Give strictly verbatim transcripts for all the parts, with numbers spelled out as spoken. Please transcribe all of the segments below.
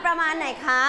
ประมาณไหนคะ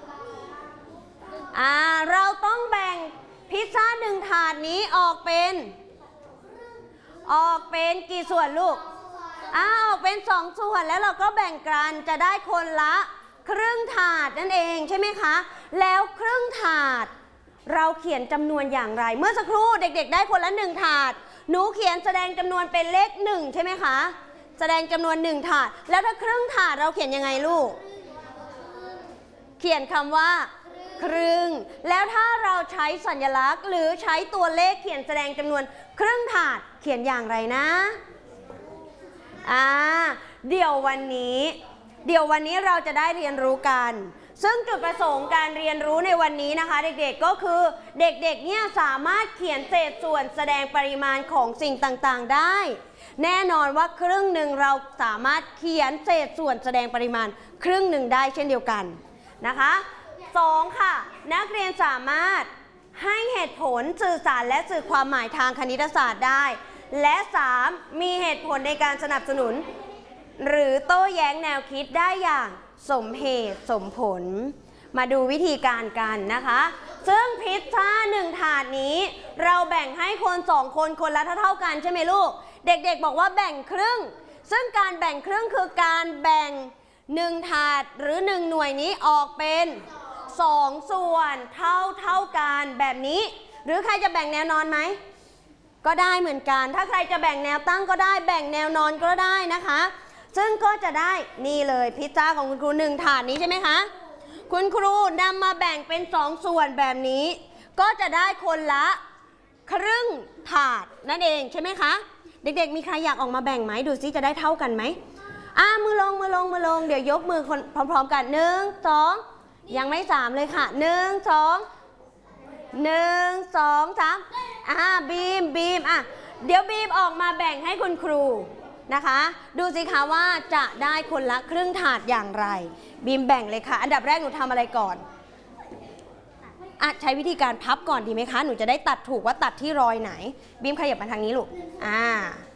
อ่าเราต้องแบ่งพิซซ่าหนึ่งถาดนี้ออกเป็นออกเป็นกี่ส่วนลูกอ่าออกเป็นสองส่วนแล้วเราก็แบ่งกันจะได้คนละครึ่งถาดนั่นเองใช่ไหมคะแล้วครึ่งถาดเราเขียนจำนวนอย่างไรเมื่อสักครู่เด็กๆได้คนละหนึ่งถาดหนูเขียนแสดงจำนวนเป็นเลขหนึ่งใช่ไหมคะแสดงจำนวนหนึ่งถาดแล้วถ้าครึ่งถาดเราเขียนยังไงลูกเขียนคำว่าครึ่งแล้วถ้าเราใช้สัญลักษณ์หรือใช้ตัวเลขเขียนแสดงจำนวนครึ่งถาดเขียนอย่างไรนะอ่าเดี๋ยววันนี้เดี๋ยววันนี้เราจะได้เรียนรู้กันซึ่งจุดประสงค์การเรียนรู้ในวันนี้นะคะเด็กๆก็คือเด็กๆเนี่ยสามารถเขียนเศษส่วนแสดงปริมาณของสิ่งต่างๆได้แน่นอนว่าครึ่งหนึ่งเราสามารถเขียนเศษส่วนแสดงปริมาณครึ่งหนึ่งได้เช่นเดียวกันนะคะสองค่ะนักเรียนสามารถให้เหตุผลสื่อสารและสื่อความหมายทางคณิตศาสตร์ได้และสามมีเหตุผลในการสนับสนุนหรือโต้แย้งแนวคิดได้อย่างสมเหตุสมผลมาดูวิธีการกันนะคะซึ่งพิซซ่าหนึ่งถาดนี้เราแบ่งให้คนสองคนคนละเท่าๆกันใช่ไหมลูกเด็กๆบอกว่าแบ่งครึ่งซึ่งการแบ่งครึ่งคือการแบ่งหนึ่งถาดหรือหนึ่งหน่วยนี้ออกเป็นสองส่วนเท่าเท่ากันแบบนี้หรือใครจะแบ่งแนวนอนไหมก็ได้เหมือนกันถ้าใครจะแบ่งแนวตั้งก็ได้แบ่งแนวนอนก็ได้นะคะซึ่งก็จะได้นี่เลยพิซซ่าของคุณครูหนึ่งถาดนี้ใช่ไหมคะคุณครูนำมาแบ่งเป็นสองส่วนแบบนี้ก็จะได้คนละครึ่งถาดนั่นเองใช่ไหมคะเด็กๆมีใครอยากออกมาแบ่งไหมดูซิจะได้เท่ากันไหมอ่ามือลงมือลงมือลงเดี๋ยวยกมือคนพร้อมๆกันหนึ่งสองยังไม่สามเลยค่ะหนึ่งสองหนึ่งสองสามอ่าบีมบีมอ่ะเดี๋ยวบีมออกมาแบ่งให้คุณครูนะคะดูสิคะว่าจะได้คนละครึ่งถาดอย่างไรบีมแบ่งเลยค่ะอันดับแรกหนูทำอะไรก่อนอ่ะใช้วิธีการพับก่อนดีไหมคะหนูจะได้ตัดถูกว่าตัดที่รอยไหนบีมขยับมาทางนี้ลูกอ่า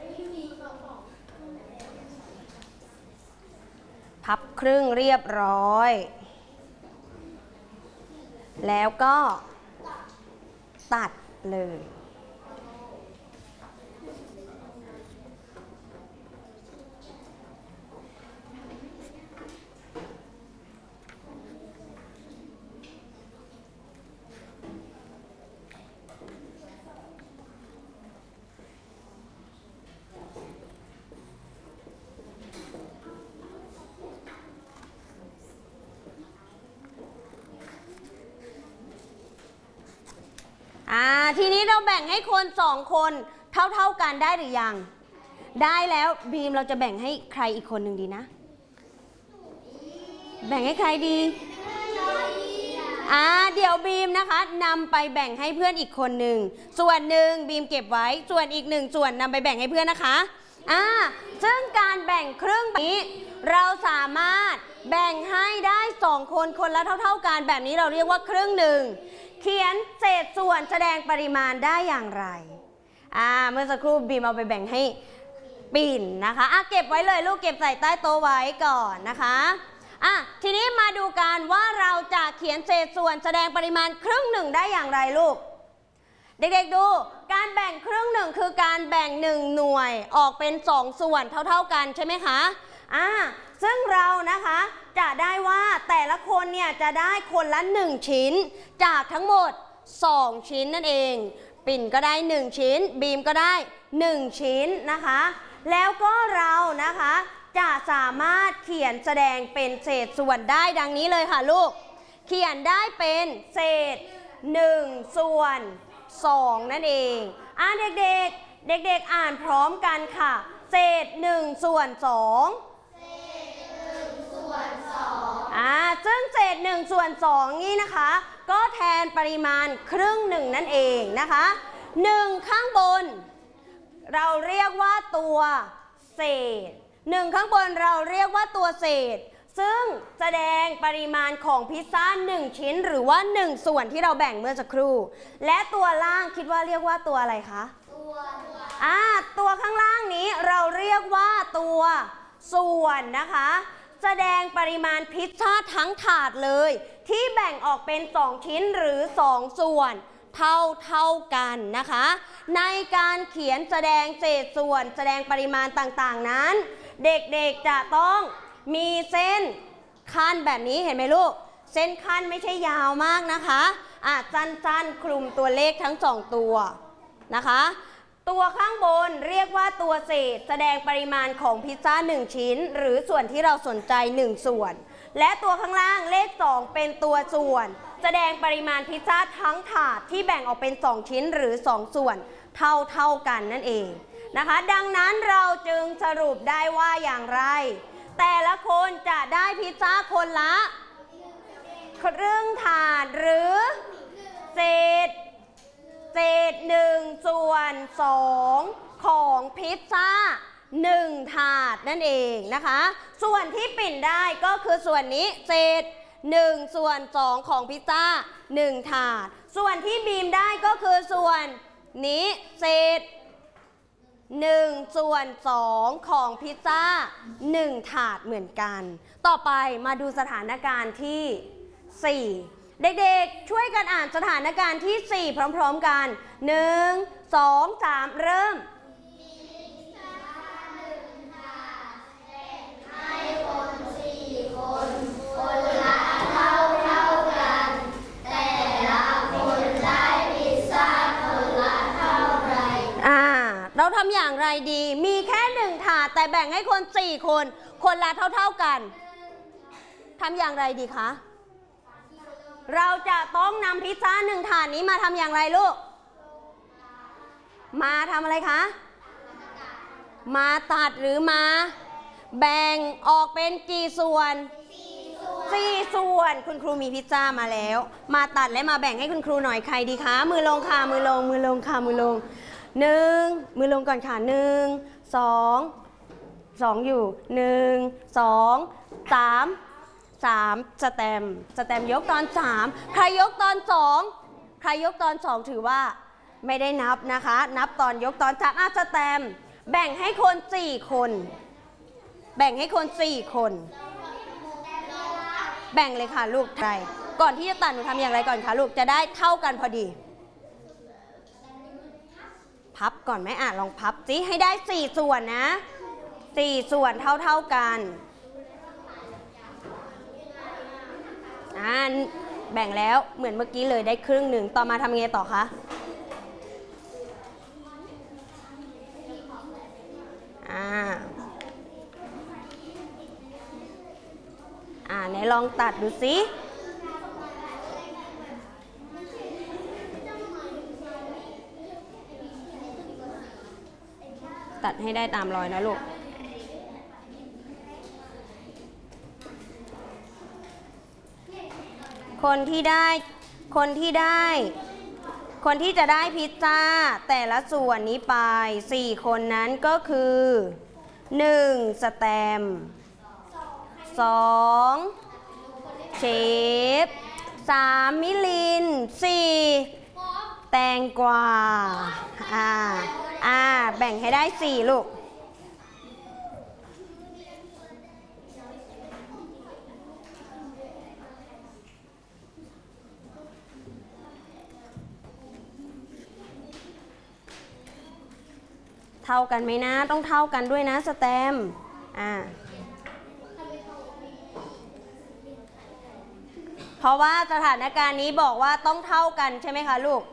พับครึ่งเรียบร้อยแล้วก็ตัดเลยทีนี้เราแบ่งให้คนสองคนเท่าๆกันได้หรือยังได้แล้วบีมเราจะแบ่งให้ใครอีกคนหนึ่งดีนะแบ่งให้ใครดีอ่าเดี๋ยวบีมนะคะนำไปแบ่งให้เพื่อนอีกคนหนึ่งส่วนหนึ่งบีมเก็บไว้ส่วนอีกหนึ่งส่วนนำไปแบ่งให้เพื่อนนะคะอ่าซึ่งการแบ่งครึ่งนี้เราสามารถแบ่งให้ได้สองคนคนละเท่าๆกันแบบนี้เราเรียกว่าครึ่งหนึ่งเขียนเศษส่วนแสดงปริมาณได้อย่างไรอ่าเมื่อสักครู่บีมเอาไปแบ่งให้ปิ่นนะคะอ่ะเก็บไว้เลยลูกเก็บใส่ใต้โต๊ะไว้ก่อนนะคะอ่ะทีนี้มาดูกันว่าเราจะเขียนเศษส่วนแสดงปริมาณครึ่งหนึ่งได้อย่างไรลูกเด็กๆดูการแบ่งครึ่งหนึ่งคือการแบ่งหนึ่งหน่วยออกเป็นสองส่วนเท่าๆกันใช่ไหมคะอ่าซึ่งเรานะคะจะได้ว่าแต่ละคนเนี่ยจะได้คนละหนึ่งชิ้นจากทั้งหมดสองชิ้นนั่นเองปิ่นก็ได้หนึ่งชิ้นบีมก็ได้หนึ่งชิ้นนะคะแล้วก็เรานะคะจะสามารถเขียนแสดงเป็นเศษส่วนได้ดังนี้เลยค่ะลูกเขียนได้เป็นเศษหนึ่งส่วนสองนั่นเองอ่ะเด็กๆเด็กๆอ่านพร้อมกันค่ะเศษหนึ่งส่วนสองอ่าซึ่งเศษหนึ่งส่วนสองนี่นะคะก็แทนปริมาณครึ่งหนึ่งนั่นเองนะคะหนึ่งข้างบนเราเรียกว่าตัวเศษหนึ่งข้างบนเราเรียกว่าตัวเศษซึ่งแสดงปริมาณของพิซซ่าหนึ่งชิ้นหรือว่าหนึ่งส่วนที่เราแบ่งเมื่อสักครู่และตัวล่างคิดว่าเรียกว่าตัวอะไรคะตัวอ่าตัวข้างล่างนี้เราเรียกว่าตัวส่วนนะคะแสดงปริมาณพิซซ่าทั้งถาดเลยที่แบ่งออกเป็นสองชิ้นหรือสองส่วนเท่าเท่ากันนะคะในการเขียนแสดงเศษส่วนแสดงปริมาณต่างๆนั้นเด็กๆจะต้องมีเส้นขั้นแบบนี้เห็นไหมลูกเส้นขั้นไม่ใช่ยาวมากนะคะอาจสั้นๆคลุมตัวเลขทั้งสองตัวนะคะตัวข้างบนเรียกว่าตัวเศษแสดงปริมาณของพิซซ่าหนึ่งชิ้นหรือส่วนที่เราสนใจหนึ่งส่วนและตัวข้างล่างเลขสองเป็นตัวส่วนแสดงปริมาณพิซซ่าทั้งถาดที่แบ่งออกเป็นสองชิ้นหรือสองส่วนเท่าเท่ากันนั่นเองนะคะดังนั้นเราจึงสรุปได้ว่าอย่างไรแต่ละคนจะได้พิซซ่าคนละครึ่งถาดหรือเศษเศษหนึ่งส่วนสองของพิซซ่าหนึ่งถาดนั่นเองนะคะส่วนที่ปิ่นได้ก็คือส่วนนี้เศษหนึ่งส่วนสองของพิซซ่าหนึ่งถาดส่วนที่บีมได้ก็คือส่วนนี้เศษหนึ่งส่วนสองของพิซซ่าหนึ่งถาดเหมือนกันต่อไปมาดูสถานการณ์ที่สี่เด็กๆช่วยกันอ่านสถานการณ์ที่สี่พร้อมๆกันหนึ่ง สอง สามเริ่มเราทำอย่างไรดีมีแค่หนึ่งถาดแต่แบ่งให้คนสี่คนคนละเท่าๆกันทำอย่างไรดีคะเราจะต้องนำพิซซ่าหนึ่งถาดนี้มาทำอย่างไรลูกมาทำอะไรคะมาตัดหรือมาแบ่งออกเป็นกี่ส่วนสี่ส่วนคุณครูมีพิซซ่ามาแล้วมาตัดและมาแบ่งให้คุณครูหน่อยใครดีคะมือลงค่ะมือลงมือลงค่ะมือลงหนึ่งมือลงก่อนค่ะหนึ่งสองสองอยู่หนึ่งสองสามสามสแตมสแตมยกตอนสามใครยกตอนสองใครยกตอนสองถือว่าไม่ได้นับนะคะนับตอนยกตอนสามอ่ะสแตมแบ่งให้คนสี่คนแบ่งให้คนสี่คนแบ่งเลยค่ะลูกใครก่อนที่จะตัดหนูทำอย่างไรก่อนคะลูกจะได้เท่ากันพอดีพับก่อนไหมอ่ะลองพับสิให้ได้สี่ส่วนนะสี่ส่วนเท่าเท่ากันอ่าแบ่งแล้วเหมือนเมื่อกี้เลยได้ครึ่งหนึ่งต่อมาทำยังไงต่อคะอ่าอ่าไหนลองตัดดูสิตัดให้ได้ตามรอยนะลูกคนที่ได้คนที่ได้คนที่จะได้พิซซ่าแต่ละส่วนนี้ไปสี่คนนั้นก็คือหนึ่งสแตมป์สองเชฟสามมิลินสี่แตงกวาอ่าอ่าแบ่งให้ได้สี่ลูกเท่ากันไหมนะต้องเท่ากันด้วยนะสแตมป์อ่าเพราะว่าสถานการณ์นี้บอกว่าต้องเท่ากันใช่ไหมคะลูก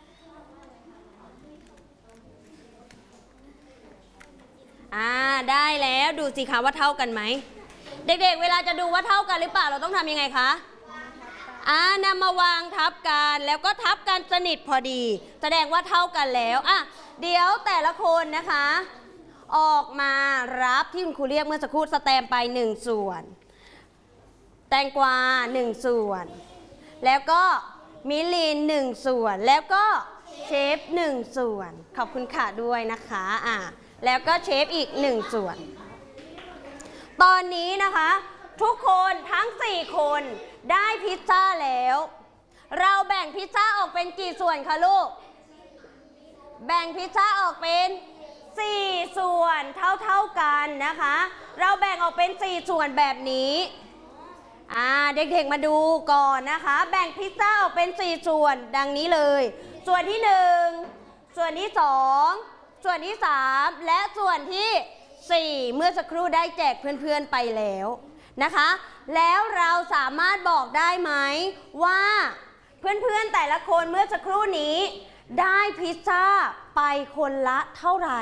อ่าได้แล้วดูสิคะว่าเท่ากันไหมเด็กๆเวลาจะดูว่าเท่ากันหรือเปล่าเราต้องทำยังไงคะอ่านำมาวางทับกันแล้วก็ทับกันสนิทพอดีแสดงว่าเท่ากันแล้วอ่ะเดี๋ยวแต่ละคนนะคะออกมารับที่คุณครูเรียกเมื่อสักครู่สแตมป์ไปหนึ่งส่วนแตงกวาหนึ่งส่วนแล้วก็มิลินหนึ่งส่วนแล้วก็เชฟหนึ่งส่วนขอบคุณค่ะด้วยนะคะอ่ะแล้วก็เชฟอีกหนึ่งส่วนตอนนี้นะคะทุกคนทั้งสี่คนได้พิซซ่าแล้วเราแบ่งพิซซ่าออกเป็นกี่ส่วนคะลูกแบ่งพิซซ่าออกเป็นสี่ส่วนเท่าๆกันนะคะเราแบ่งออกเป็นสี่ส่วนแบบนี้อ่าเด็กๆมาดูก่อนนะคะแบ่งพิซซ่าออกเป็นสี่ส่วนดังนี้เลยส่วนที่หนึ่งส่วนที่สองส่วนที่สามและส่วนที่สี่เมื่อสักครู่ได้แจกเพื่อนๆไปแล้วนะคะแล้วเราสามารถบอกได้ไหมว่าเพื่อนๆแต่ละคนเมื่อสักครู่นี้ได้พิซซ่าไปคนละเท่าไหร่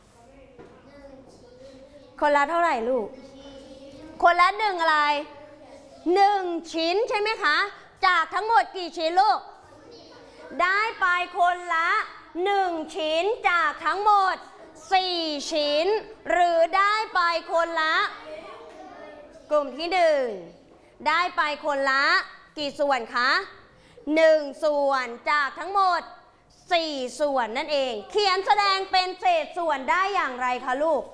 คนละเท่าไหร่ลูกคนละหนึ่งอะไรหนึ่งชิ้นใช่ไหมคะจากทั้งหมดกี่ชิ้นลูกได้ไปคนละหนึ่งชิ้นจากทั้งหมดสี่ชิ้นหรือได้ไปคนละกลุ่มที่หนึ่งได้ไปคนละกี่ส่วนคะหนึ่งส่วนจากทั้งหมดสี่ส่วนนั่นเองเขียนแสดงเป็นเศษส่วนได้อย่างไรคะลูก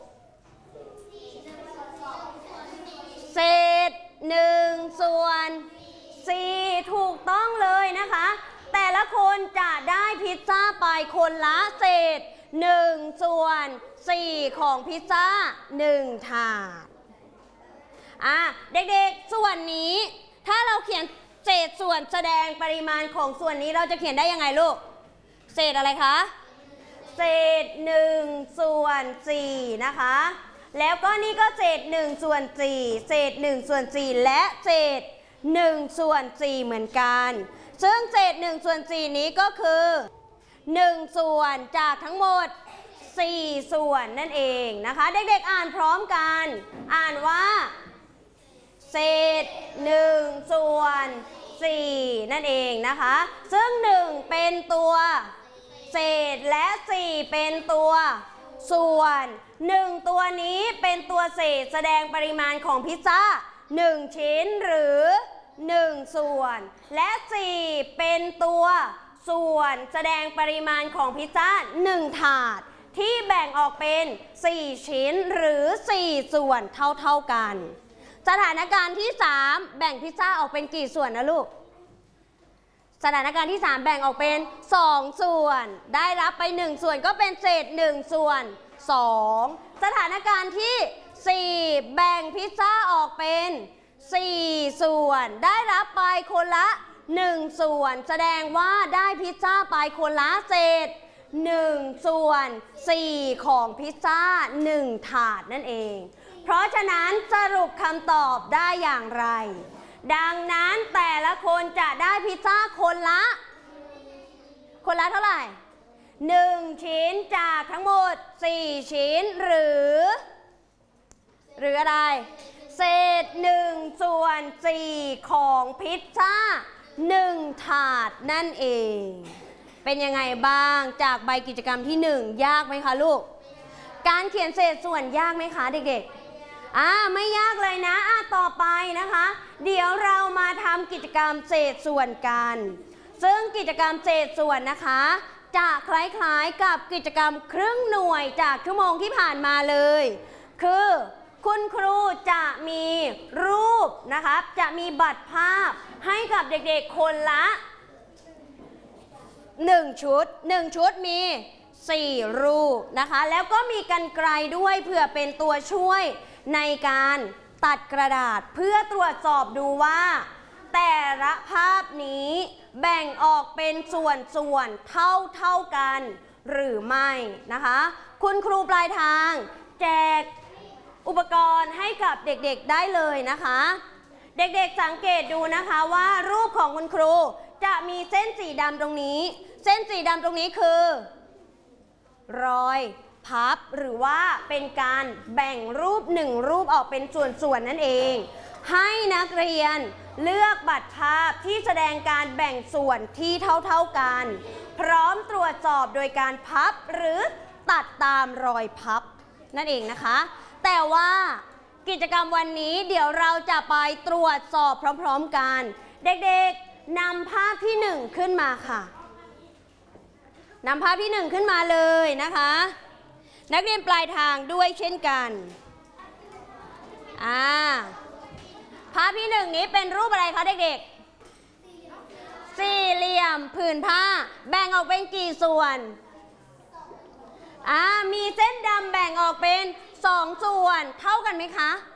เศษหนึ่งส่วนสี่ถูกต้องเลยนะคะแต่ละคนจะได้พิซซ่าไปคนละเศษหนึ่งส่วนสี่ของพิซซ่าหนึ่งถาดอ่ะเด็กๆส่วนนี้ถ้าเราเขียนเศษส่วนแสดงปริมาณของส่วนนี้เราจะเขียนได้ยังไงลูกเศษอะไรคะเศษหนึ่งส่วนสี่นะคะแล้วก็นี่ก็เศษหนึ่งส่วนสี่เศษหนึ่งส่วนสี่และเศษหนึ่งส่วนสี่เหมือนกันซึ่งเศษหนึ่งส่วนสี่นี้ก็คือหนึ่งส่วนจากทั้งหมดสี่ส่วนนั่นเองนะคะเด็กๆอ่านพร้อมกันอ่านว่าเศษหนึ่งส่วนสี่นั่นเองนะคะซึ่งหนึ่งเป็นตัวเศษและสี่เป็นตัวส่วนหนึ่งตัวนี้เป็นตัวเศษแสดงปริมาณของพิซซ่าหนึ่งชิ้นหรือหนึ่งส่วนและสี่เป็นตัวส่วนแสดงปริมาณของพิซซ่าหนึ่งถาดที่แบ่งออกเป็นสี่ชิ้นหรือสี่ส่วนเท่าๆกันสถานการณ์ที่สามแบ่งพิซซ่าออกเป็นกี่ส่วนนะลูกสถานการณ์ที่สามแบ่งออกเป็นสองส่วนได้รับไปหนึ่งส่วนก็เป็นเศษหนึ่งส่วนสองสถานการณ์ที่สี่แบ่งพิซซ่าออกเป็นสี่ส่วนได้รับไปคนละหนึ่งส่วนแสดงว่าได้พิซซ่าไปคนละเศษหนึ่งส่วนสี่ของพิซซ่าหนึ่งถาดนั่นเองเพราะฉะนั้นสรุปคำตอบได้อย่างไรดังนั้นแต่ละคนจะได้พิซซ่าคนละคนละเท่าไหร่หนึ่งชิ้นจากทั้งหมดสี่ชิ้นหรือหรืออะไรเศษหนึ่งส่วนสี่ของพิซซ่าหนึ่งถาดนั่นเองเป็นยังไงบ้างจากใบกิจกรรมที่หนึ่งยากไหมคะลูกการเขียนเศษส่วนยากไหมคะเด็กๆอ่าไม่ยากเลยนะอ่ะต่อไปนะคะเดี๋ยวเรามาทำกิจกรรมเศษส่วนกันซึ่งกิจกรรมเศษส่วนนะคะจะคล้ายๆกับกิจกรรมครึ่งหน่วยจากชั่วโมงที่ผ่านมาเลยคือคุณครูจะมีรูปนะคะจะมีบัตรภาพให้กับเด็กๆคนละหนึ่งชุดหนึ่งชุดมีสี่รูปนะคะแล้วก็มีกรรไกรด้วยเพื่อเป็นตัวช่วยในการตัดกระดาษเพื่อตรวจสอบดูว่าแต่ละภาพนี้แบ่งออกเป็นส่วนๆเท่าเท่ากันหรือไม่นะคะคุณครูปลายทางแจกอุปกรณ์ให้กับเด็กๆได้เลยนะคะเด็กๆสังเกตดูนะคะว่ารูปของคุณครูจะมีเส้นสีดำตรงนี้เส้นสีดำตรงนี้คือรอยพับหรือว่าเป็นการแบ่งรูปหนึ่งรูปออกเป็นส่วนๆนั่นเองให้นักเรียนเลือกบัตรภาพที่แสดงการแบ่งส่วนที่เท่าๆกันพร้อมตรวจสอบโดยการพับหรือตัดตามรอยพับนั่นเองนะคะแต่ว่ากิจกรรมวันนี้เดี๋ยวเราจะไปตรวจสอบพร้อมๆกันเด็กๆนำภาพที่หนึ่งขึ้นมาค่ะนำภาพที่หนึ่งขึ้นมาเลยนะคะนักเรียนปลายทางด้วยเช่นกันอ่าภาพที่หนึ่งนี้เป็นรูปอะไรคะเด็กๆสี่เหลี่ยมผืนผ้าแบ่งออกเป็นกี่ส่วนอ่ามีเส้นดำแบ่งออกเป็นสองส่วนเท่ากันไหมคะ